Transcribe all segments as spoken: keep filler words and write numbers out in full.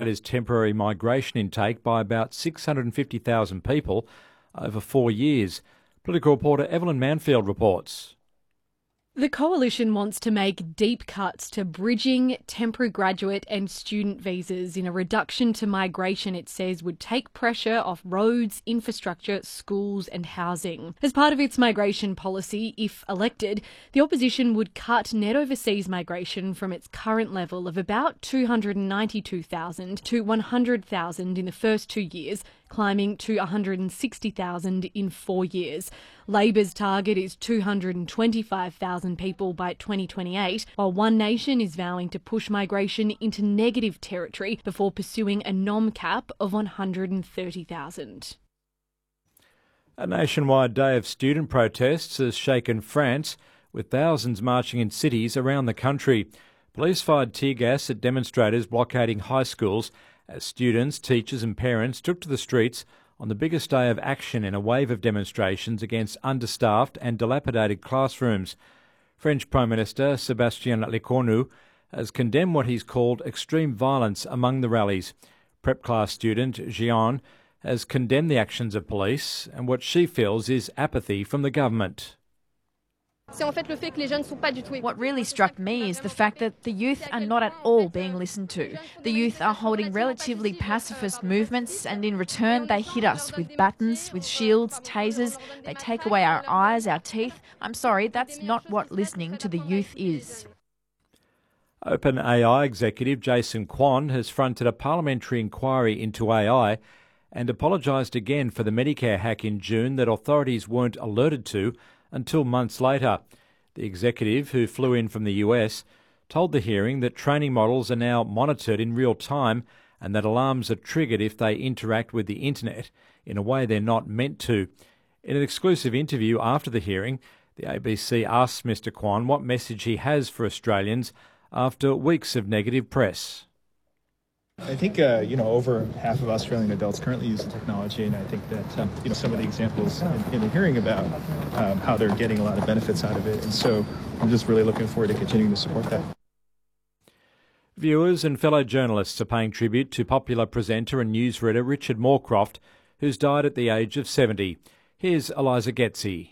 cut his temporary migration intake by about six hundred fifty thousand people over four years. Political reporter Evelyn Manfield reports. The Coalition wants to make deep cuts to bridging, temporary graduate and student visas in a reduction to migration it says would take pressure off roads, infrastructure, schools and housing. As part of its migration policy, if elected, the opposition would cut net overseas migration from its current level of about two hundred ninety-two thousand to one hundred thousand in the first two years, climbing to one hundred sixty thousand in four years. Labor's target is two hundred twenty-five thousand people by twenty twenty-eight, while One Nation is vowing to push migration into negative territory before pursuing a nom cap of one hundred thirty thousand. A nationwide day of student protests has shaken France, with thousands marching in cities around the country. Police fired tear gas at demonstrators blockading high schools as students, teachers and parents took to the streets on the biggest day of action in a wave of demonstrations against understaffed and dilapidated classrooms. French Prime Minister Sébastien Lecornu has condemned what he's called extreme violence among the rallies. Prep class student Jeanne has condemned the actions of police and what she feels is apathy from the government. What really struck me is the fact that the youth are not at all being listened to. The youth are holding relatively pacifist movements and in return they hit us with batons, with shields, tasers. They take away our eyes, our teeth. I'm sorry, that's not what listening to the youth is. OpenAI executive Jason Kwon has fronted a parliamentary inquiry into A I and apologised again for the Medicare hack in June that authorities weren't alerted to until months later. The executive, who flew in from the U S, told the hearing that training models are now monitored in real time and that alarms are triggered if they interact with the internet in a way they're not meant to. In an exclusive interview after the hearing, the A B C asked Mr Kwon what message he has for Australians after weeks of negative press. I think, uh, you know, over half of Australian adults currently use the technology, and I think that, um, you know, some of the examples in, in the hearing about um, how they're getting a lot of benefits out of it. And so I'm just really looking forward to continuing to support that. Viewers and fellow journalists are paying tribute to popular presenter and newsreader Richard Morecroft, who's died at the age of seventy. Here's Eliza Getzi.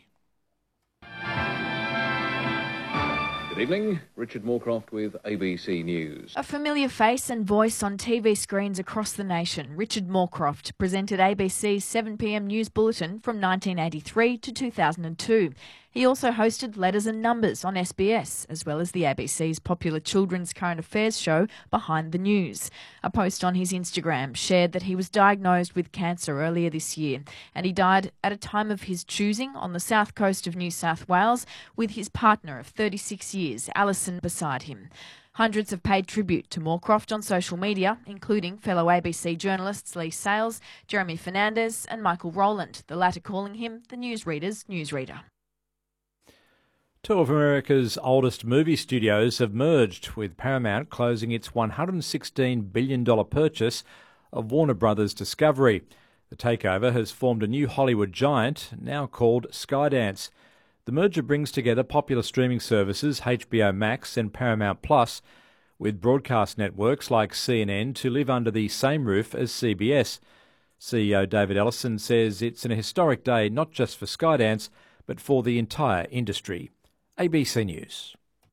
Good evening, Richard Morecroft with A B C News. A familiar face and voice on T V screens across the nation, Richard Morecroft presented A B C's seven p m news bulletin from nineteen eighty-three to two thousand two. He also hosted Letters and Numbers on S B S, as well as the A B C's popular children's current affairs show Behind the News. A post on his Instagram shared that he was diagnosed with cancer earlier this year, and he died at a time of his choosing on the south coast of New South Wales with his partner of thirty-six years, Alison, beside him. Hundreds have paid tribute to Morecroft on social media, including fellow A B C journalists Lee Sales, Jeremy Fernandez and Michael Rowland, the latter calling him the newsreader's newsreader. Two of America's oldest movie studios have merged, with Paramount closing its one hundred sixteen billion dollars purchase of Warner Brothers Discovery. The takeover has formed a new Hollywood giant, now called Skydance. The merger brings together popular streaming services H B O Max and Paramount Plus, with broadcast networks like C N N to live under the same roof as C B S. C E O David Ellison says it's an historic day not just for Skydance, but for the entire industry. A B C News.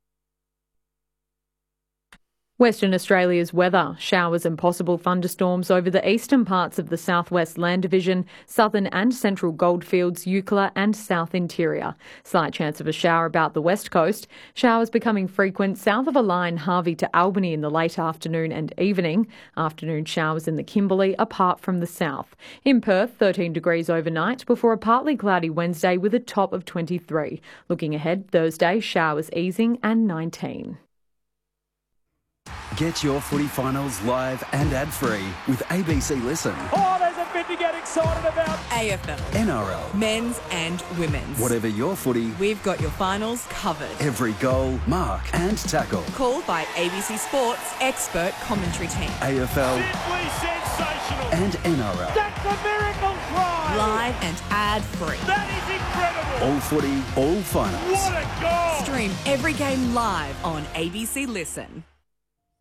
Western Australia's weather. Showers and possible thunderstorms over the eastern parts of the southwest Land Division, southern and central Goldfields, Eucla and south interior. Slight chance of a shower about the west coast. Showers becoming frequent south of a line Harvey to Albany in the late afternoon and evening. Afternoon showers in the Kimberley apart from the south. In Perth, thirteen degrees overnight before a partly cloudy Wednesday with a top of twenty-three. Looking ahead, Thursday, showers easing and nineteen. Get your footy finals live and ad-free with A B C Listen. Oh, there's a bit to get excited about. A F L. N R L. Men's and women's. Whatever your footy, we've got your finals covered. Every goal, mark and tackle. Called by A B C Sports expert commentary team. A F L. Simply sensational. And N R L. That's a miracle try. Live and ad-free. That is incredible. All footy, all finals. What a goal. Stream every game live on A B C Listen.